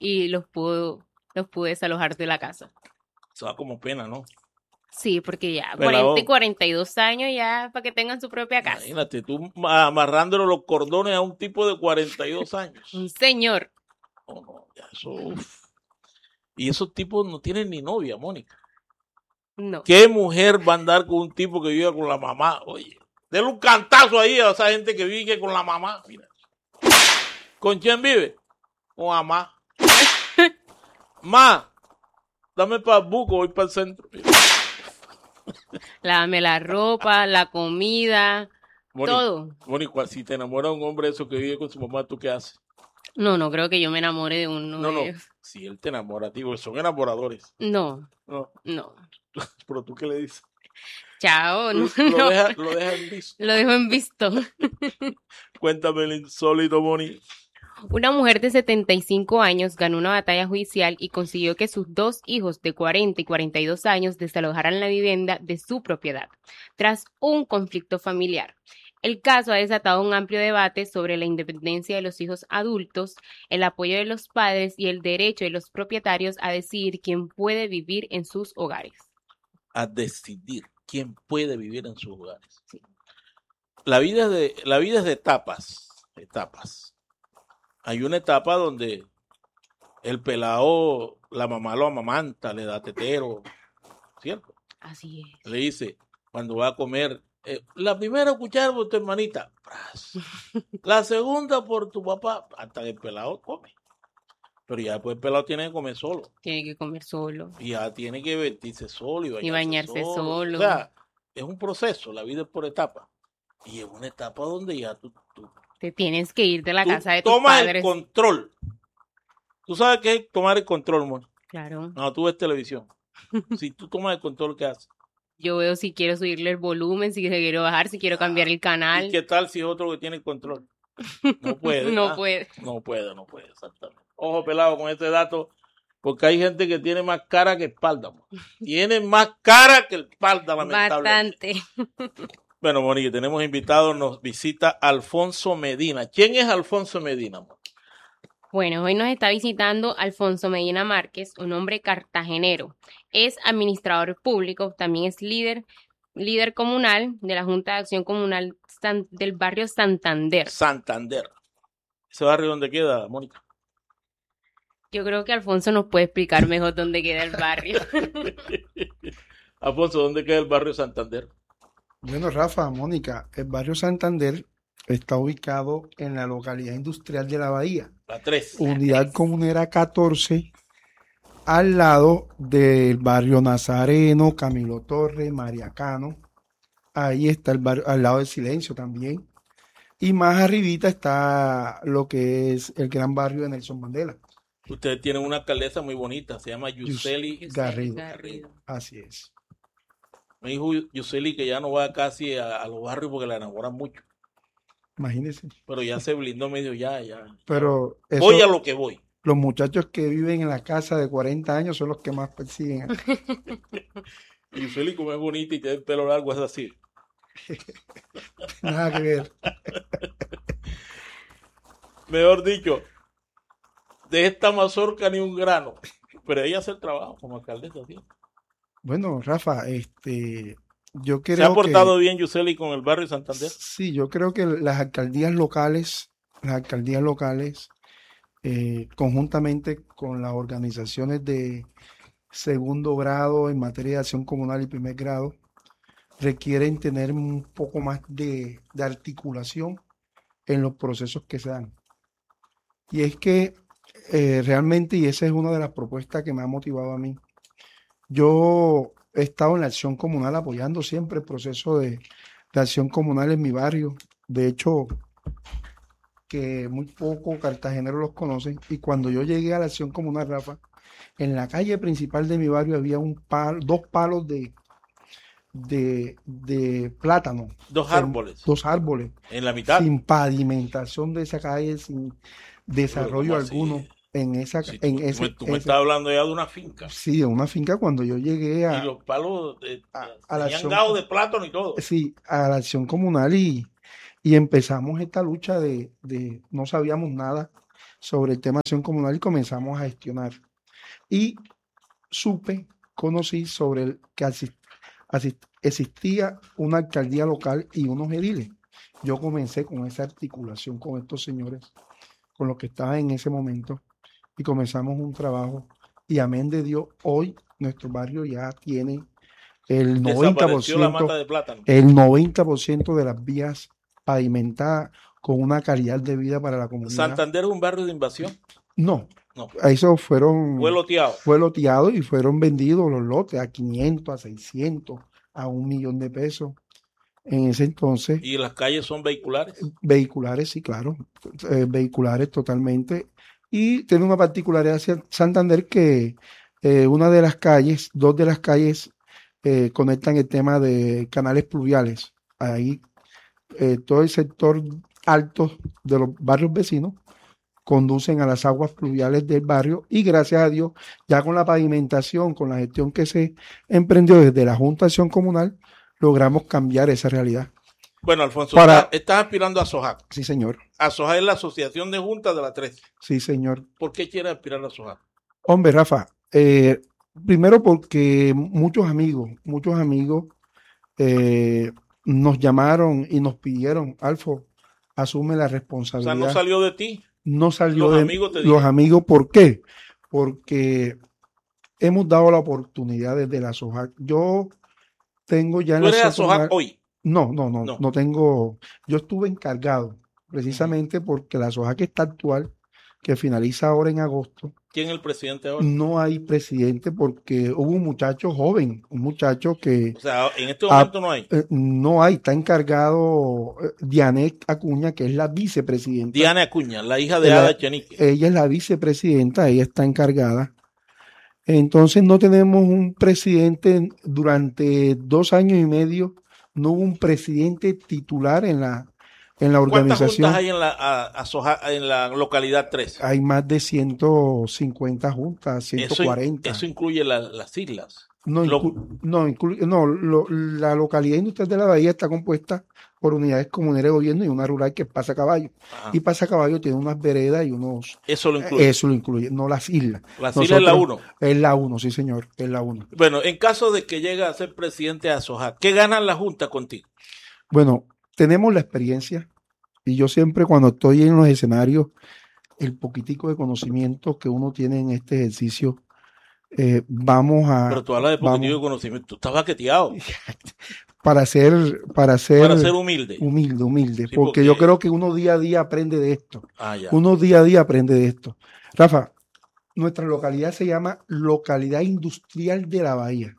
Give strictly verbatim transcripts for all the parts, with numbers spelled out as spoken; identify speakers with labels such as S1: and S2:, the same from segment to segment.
S1: y los pudo, los pude desalojar de la casa.
S2: Eso da como pena, ¿no?
S1: Sí, porque ya
S2: Pelado.
S1: cuarenta y cuarenta y dos años ya para que tengan su propia casa.
S2: Imagínate, tú amarrándole los cordones a un tipo de cuarenta y dos años.
S1: Un señor.
S2: No, no, ya eso, uf. Y esos tipos no tienen ni novia, Mónica.
S1: No.
S2: ¿Qué mujer va a andar con un tipo que vive con la mamá? Oye, denle un cantazo ahí a esa gente que vive con la mamá. Mira. ¿Con quién vive? Con mamá. Ma, dame para el buco, voy para el centro.
S1: Lávame la ropa, la comida,
S2: Moni,
S1: todo.
S2: Mónica, si te enamora un hombre eso que vive con su mamá, ¿tú qué haces?
S1: No, no creo que yo me enamore de uno
S2: No,
S1: de
S2: no,
S1: ellos.
S2: si él te enamora, tío, son enamoradores.
S1: No,
S2: No,
S1: no.
S2: pero ¿tú qué le dices?
S1: Chao, no,
S2: Lo,
S1: no.
S2: deja, lo deja en visto.
S1: Lo dejo en visto.
S2: Cuéntame el insólito, Moni.
S1: Una mujer de setenta y cinco años ganó una batalla judicial y consiguió que sus dos hijos de cuarenta y cuarenta y dos años desalojaran la vivienda de su propiedad, tras un conflicto familiar. El caso ha desatado un amplio debate sobre la independencia de los hijos adultos, el apoyo de los padres y el derecho de los propietarios a decidir quién puede vivir en sus hogares.
S2: A decidir quién puede vivir en sus hogares. Sí. La vida es de, la vida es de etapas, etapas. Hay una etapa donde el pelado, la mamá lo amamanta, le da tetero, ¿cierto?
S1: Así es.
S2: Le dice, cuando va a comer, eh, la primera cuchara por tu hermanita, la segunda por tu papá, hasta que el pelado come. Pero ya después el pelado tiene que comer solo.
S1: Tiene que comer solo.
S2: Y ya tiene que vestirse solo y bañarse,
S1: y bañarse
S2: solo.
S1: solo.
S2: O sea, es un proceso, la vida es por etapas. Y es una etapa donde ya tú... tú
S1: te tienes que ir de la
S2: tú
S1: casa de tus
S2: tomas
S1: padres.
S2: el control. ¿Tú sabes qué es tomar el control, Mon?
S1: Claro.
S2: No, tú ves televisión. Si tú tomas el control, ¿qué haces?
S1: Yo veo si quiero subirle el volumen, si quiero bajar, si quiero cambiar el canal.
S2: ¿Y qué tal si es otro que tiene el control? No puede.
S1: no
S2: ah,
S1: puede.
S2: No puede, no puede, exactamente. Ojo pelado con este dato, porque hay gente que tiene más cara que espalda. Mon. Tiene más cara que espalda, lamentablemente.
S1: Bastante.
S2: Bueno, Monique, tenemos invitados, nos visita Alfonso Medina. ¿Quién es Alfonso Medina, Mon?
S1: Bueno, hoy nos está visitando Alfonso Medina Márquez, un hombre cartagenero. Es administrador público, también es líder, líder comunal de la Junta de Acción Comunal San, del barrio Santander.
S2: Santander. ¿Ese barrio dónde queda, Mónica?
S1: Yo creo que Alfonso nos puede explicar mejor dónde queda el barrio.
S2: Alfonso, ¿dónde queda el barrio Santander?
S3: Bueno, Rafa, Mónica, el barrio Santander está ubicado en la localidad industrial de La Bahía.
S2: La tres.
S3: Unidad Comunera catorce, al lado del barrio Nazareno, Camilo Torres, Mariacano. Ahí está el barrio, al lado del Silencio también. Y más arribita está lo que es el gran barrio de Nelson Mandela.
S2: Ustedes tienen una alcaldesa muy bonita, se llama Yuseli
S3: Garrido.
S1: Garrido.
S3: Así es.
S2: Me dijo Yuseli que ya no va casi a, a los barrios porque la enamoran mucho.
S3: Imagínense.
S2: Pero ya se blindó medio ya, ya.
S3: Pero
S2: ya.
S3: Eso,
S2: voy a lo que voy.
S3: Los muchachos que viven en la casa de cuarenta años son los que más persiguen.
S2: Y Yuseli, como es bonita y tiene el pelo largo, es así.
S3: Nada que ver.
S2: Mejor dicho, de esta mazorca ni un grano. Pero ella hace el trabajo como alcaldesa, ¿sí?
S3: Bueno, Rafa, este, yo creo
S2: ¿Se ha portado
S3: que,
S2: bien Yuseli con el barrio Santander?
S3: Sí, yo creo que las alcaldías locales, las alcaldías locales, eh, conjuntamente con las organizaciones de segundo grado en materia de acción comunal y primer grado, requieren tener un poco más de, de articulación en los procesos que se dan. Y es que eh, realmente, y esa es una de las propuestas que me ha motivado a mí, yo he estado en la acción comunal apoyando siempre el proceso de, de acción comunal en mi barrio. De hecho, que muy pocos cartageneros los conocen. Y cuando yo llegué a la acción comunal, Rafa, en la calle principal de mi barrio había un palo, dos palos de, de, de plátano.
S2: Dos
S3: en,
S2: árboles.
S3: Dos árboles.
S2: En la mitad.
S3: Sin pavimentación de esa calle, sin desarrollo alguno. Así? En esa,
S2: sí,
S3: en
S2: tú,
S3: ese,
S2: tú me estás hablando ya de una finca.
S3: Sí, de una finca cuando yo llegué a...
S2: Y los palos de,
S3: a, a la
S2: acción, gado de plátano y todo.
S3: Sí, a la acción comunal y, y empezamos esta lucha de, de no sabíamos nada sobre el tema de acción comunal y comenzamos a gestionar. Y supe, conocí sobre el que asist, asist, existía una alcaldía local y unos ediles. Yo comencé con esa articulación con estos señores, con los que estaban en ese momento, y comenzamos un trabajo. Y amén de Dios, hoy nuestro barrio ya tiene el noventa por ciento,
S2: la mata de plátano.
S3: el noventa por ciento de las vías pavimentadas con una calidad de vida para la comunidad.
S2: ¿Santander es un barrio de invasión?
S3: No,
S2: no.
S3: Eso fueron...
S2: Fue loteado.
S3: Fue loteado y fueron vendidos los lotes a quinientos, a seiscientos, a un millón de pesos. En ese entonces...
S2: ¿Y las calles son vehiculares?
S3: Vehiculares, sí, claro. Eh, vehiculares totalmente. Y tiene una particularidad Santander que eh, una de las calles, dos de las calles eh, conectan el tema de canales pluviales. Ahí eh, todo el sector alto de los barrios vecinos conducen a las aguas pluviales del barrio y gracias a Dios, ya con la pavimentación, con la gestión que se emprendió desde la Junta de Acción Comunal, logramos cambiar esa realidad.
S2: Bueno, Alfonso,
S3: Para...
S2: estás, estás aspirando a SOJAC.
S3: Sí, señor.
S2: A SOJAC es la Asociación de Juntas de la trece.
S3: Sí, señor.
S2: ¿Por qué quieres aspirar a SOJAC?
S3: Hombre, Rafa, eh, primero porque muchos amigos, muchos amigos eh, nos llamaron y nos pidieron, Alfo, asume la responsabilidad.
S2: O sea, no salió de ti.
S3: No salió
S2: los
S3: de
S2: amigos te
S3: los amigos. ¿Por qué? Porque hemos dado la oportunidad desde la SOJAC. Yo tengo ya en
S2: ¿Tú
S3: la
S2: eres a SOJAC hoy?
S3: No, no, no, no,
S2: no.
S3: no tengo. Yo estuve encargado precisamente uh-huh. porque la SOJAC está actual, que finaliza ahora en agosto.
S2: ¿Quién es el presidente ahora?
S3: No hay presidente porque hubo un muchacho joven, un muchacho que...
S2: O sea, en este momento
S3: a,
S2: no hay.
S3: Eh, no hay, está encargado eh, Dianet Acuña, que es la vicepresidenta.
S2: Diana Acuña, la hija de Ada Echenique.
S3: Ella es la vicepresidenta, ella está encargada. Entonces no tenemos un presidente durante dos años y medio, no hubo un presidente titular en la en la organización.
S2: ¿Cuántas juntas hay en la, a, a Soja, en la localidad tres?
S3: Hay más de ciento cincuenta juntas, ciento cuarenta.
S2: Eso, eso incluye la, las islas.
S3: No,
S2: lo,
S3: inclu, no, inclu, no lo, la localidad industrial de la Bahía está compuesta por unidades comuneras de gobierno y una rural que es Pasacaballo. Ajá. Y Pasacaballo tiene unas veredas y unos...
S2: Eso lo incluye.
S3: Eso lo incluye, no las islas.
S2: Las islas es la uno.
S3: Es la uno, sí señor, es la uno.
S2: Bueno, en caso de que llegue a ser presidente de Soja, ¿qué gana la Junta contigo?
S3: Bueno, tenemos la experiencia y yo siempre cuando estoy en los escenarios, el poquitico de conocimiento que uno tiene en este ejercicio, eh, vamos a...
S2: Pero tú hablas de poquitico de conocimiento, tú estás baqueteado.
S3: Para ser, para ser,
S2: para ser humilde.
S3: Humilde, humilde. Sí, porque, porque yo creo que uno día a día aprende de esto.
S2: Ah, ya.
S3: Uno día a día aprende de esto. Rafa, nuestra localidad se llama Localidad Industrial de la Bahía.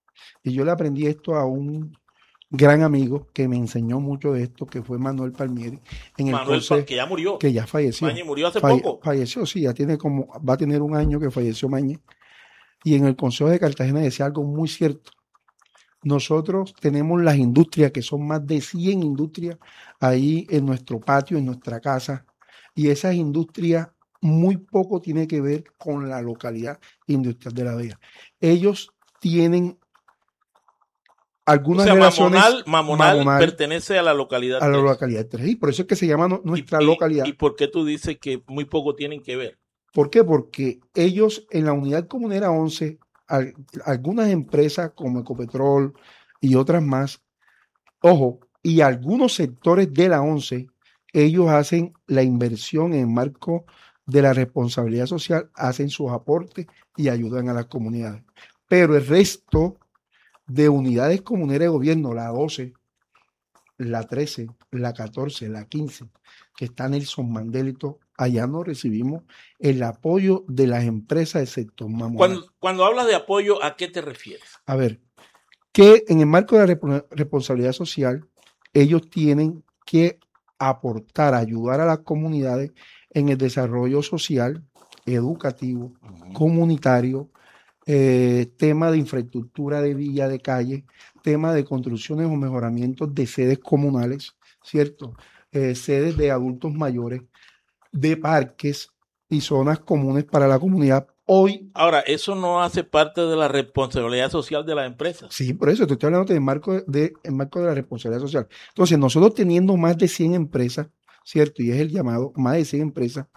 S3: Y yo le aprendí esto a un gran amigo que me enseñó mucho de esto, que fue Manuel Palmieri. En el
S2: Manuel,
S3: consejo,
S2: que ya murió.
S3: Que ya falleció.
S2: Mañe murió hace
S3: Falle,
S2: poco.
S3: Falleció, sí, ya tiene como, va a tener un año que falleció Mañe. Y en el Consejo de Cartagena decía algo muy cierto. Nosotros tenemos las industrias, que son más de cien industrias ahí en nuestro patio, en nuestra casa, y esas industrias muy poco tienen que ver con la localidad industrial de la Bahía. Ellos tienen algunas
S2: o sea,
S3: relaciones...
S2: Mamonal, Mamonal, Mamonal pertenece a la localidad
S3: A la localidad tres, y por eso es que se llama no, nuestra
S2: ¿Y,
S3: localidad.
S2: ¿Y por qué tú dices que muy poco tienen que ver?
S3: ¿Por qué? Porque ellos en la unidad comunera once... algunas empresas como Ecopetrol y otras más, ojo, y algunos sectores de la once, ellos hacen la inversión en marco de la responsabilidad social, hacen sus aportes y ayudan a las comunidades. Pero el resto de unidades comuneras de gobierno, la doce, la trece, la catorce, la quince, que está Nelson Mandelito, allá no recibimos el apoyo de las empresas del sector Mamonal.
S2: Cuando, cuando hablas de apoyo, ¿a qué te refieres?
S3: A ver, que en el marco de la rep- responsabilidad social, ellos tienen que aportar, ayudar a las comunidades en el desarrollo social, educativo, uh-huh. comunitario, eh, tema de infraestructura de vía, de calle, tema de construcciones o mejoramientos de sedes comunales, ¿cierto? Eh, sedes de adultos mayores, de parques y zonas comunes para la comunidad. Hoy.
S2: Ahora, eso no hace parte de la responsabilidad social de las empresas.
S3: Sí, por eso te estoy hablando del marco de, el marco de la responsabilidad social. Entonces, nosotros teniendo más de cien empresas, ¿cierto? Y es el llamado, más de cien empresas,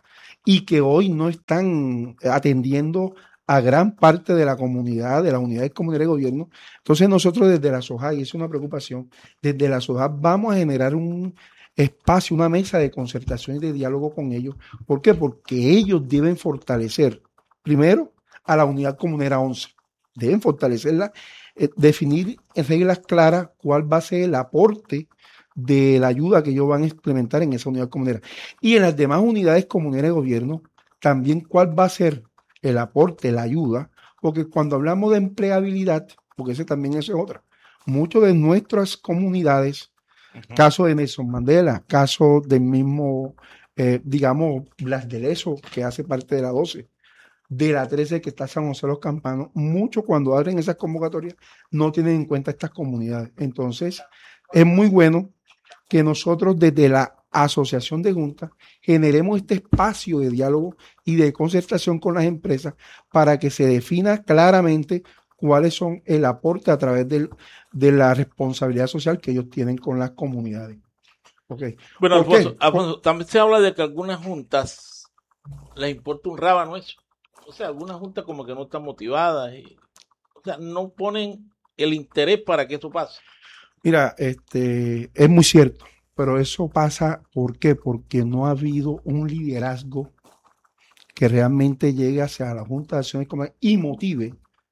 S3: y que hoy no están atendiendo a gran parte de la comunidad, de las unidades comunales de gobierno. Entonces nosotros desde la SOJA, y es una preocupación, desde la SOJA vamos a generar un espacio, una mesa de concertación y de diálogo con ellos. ¿Por qué? Porque ellos deben fortalecer, primero, a la unidad comunera once. Deben fortalecerla, eh, definir en reglas claras cuál va a ser el aporte de la ayuda que ellos van a implementar en esa unidad comunera. Y en las demás unidades comuneras de gobierno, también cuál va a ser el aporte, la ayuda, porque cuando hablamos de empleabilidad, porque ese también es otra, muchas de nuestras comunidades, uh-huh. Caso de Nelson Mandela, caso del mismo, eh, digamos, Blas de Leso, que hace parte de la doce, de la trece que está San José de los Campanos, muchos cuando abren esas convocatorias no tienen en cuenta estas comunidades. Entonces, es muy bueno que nosotros desde la Asociación de Juntas generemos este espacio de diálogo y de concertación con las empresas para que se defina claramente cuáles son el aporte a través del, de la responsabilidad social que ellos tienen con las comunidades. Okay.
S2: Bueno, Alfonso, Alfonso, también se habla de que algunas juntas les importa un rábano eso. O sea, algunas juntas como que no están motivadas y, o sea, no ponen el interés para que eso pase.
S3: Mira, este, es muy cierto, pero eso pasa, ¿por qué? Porque no ha habido un liderazgo que realmente llegue hacia la Junta de Acciones Comunales y motive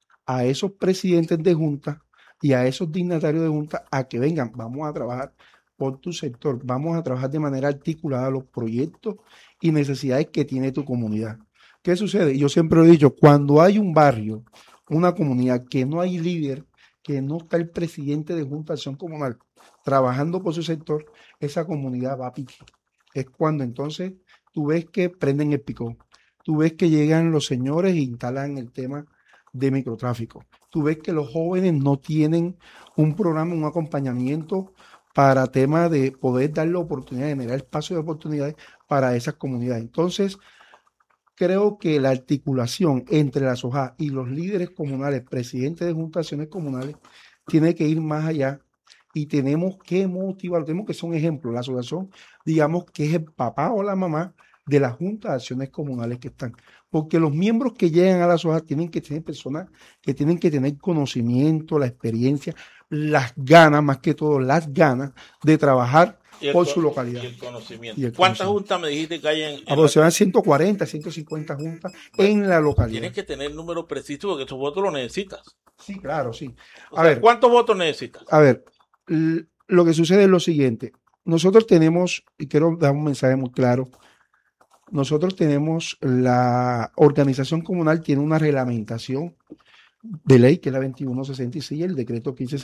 S3: a esos presidentes de junta y a esos dignatarios de junta a que vengan, vamos a trabajar por tu sector, vamos a trabajar de manera articulada los proyectos y necesidades que tiene tu comunidad. ¿Qué sucede? Yo siempre lo he dicho, cuando hay un barrio, una comunidad que no hay líder, que no está el presidente de Junta de Acción Comunal trabajando por su sector, esa comunidad va a pique. Es cuando entonces tú ves que prenden el picón, tú ves que llegan los señores e instalan el tema de microtráfico. Tú ves que los jóvenes no tienen un programa, un acompañamiento para temas de poder darle oportunidad, generar espacio de oportunidades para esas comunidades. Entonces, creo que la articulación entre la SOJA y los líderes comunales, presidentes de juntaciones comunales, tiene que ir más allá y tenemos que motivar, tenemos que ser un ejemplo. La asociación, digamos que es el papá o la mamá de las juntas de acciones comunales que están. Porque los miembros que llegan a la SOJA tienen que tener personas que tienen que tener conocimiento, la experiencia, las ganas, más que todo las ganas de trabajar por su localidad.
S2: Y el conocimiento.
S3: Y el
S2: ¿Cuántas
S3: conocimiento.
S2: juntas me dijiste que hay en, en
S3: aproximadamente ciento cuarenta, ciento cincuenta juntas bueno, en la localidad?
S2: Tienes que tener el número preciso porque esos votos los necesitas.
S3: Sí, claro, sí.
S2: O
S3: a
S2: sea,
S3: ver,
S2: ¿cuántos votos necesitas?
S3: A ver, l- lo que sucede es lo siguiente. Nosotros tenemos, y quiero dar un mensaje muy claro, nosotros tenemos la organización comunal, tiene una reglamentación de ley, que es la veintiuno sesenta y seis, el decreto quince